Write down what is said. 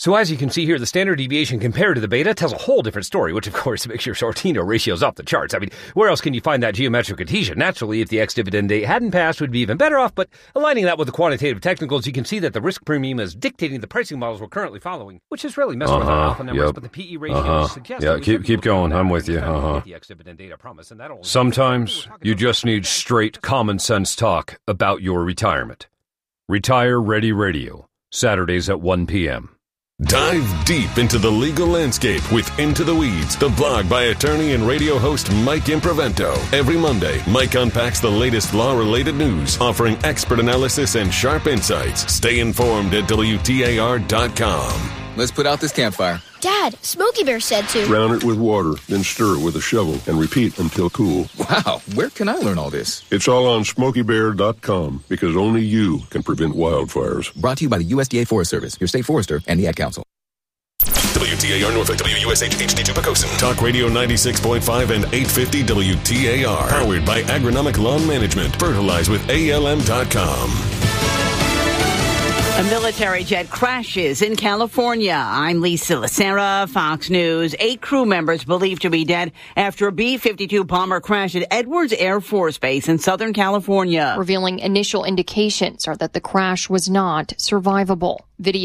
So as you can see here, the standard deviation compared to the beta tells a whole different story, which of course makes your Sortino ratios off the charts. I mean, where else can you find that geometric adhesion? Naturally, if the ex-dividend date hadn't passed, we'd be even better off, but aligning that with the quantitative technicals, you can see that the risk premium is dictating the pricing models we're currently following, which is really messing with our alpha numbers, but the PE ratio suggests... Yeah, keep going. I'm with you. Sometimes you just need straight common sense talk about your retirement. Retire Ready Radio, Saturdays at 1 p.m. Dive deep into the legal landscape with Into the Weeds, the blog by attorney and radio host Mike Improvento. Every Monday, Mike unpacks the latest law-related news, offering expert analysis and sharp insights. Stay informed at WTAR.com. Let's put out this campfire. Dad, Smokey Bear said to... Drown it with water, then stir it with a shovel, and repeat until cool. Wow, where can I learn all this? It's all on SmokeyBear.com, because only you can prevent wildfires. Brought to you by the USDA Forest Service, your state forester, and the Ad Council. WTAR Norfolk, WUSH HD2 Pocosin. Talk Radio 96.5 and 850 WTAR. Powered by Agronomic Lawn Management. Fertilize with ALM.com. A military jet crashes in California. I'm Lisa Lacera, Fox News. 8 crew members believed to be dead after a B-52 bomber crashed at Edwards Air Force Base in Southern California. Revealing initial indications are that the crash was not survivable. Video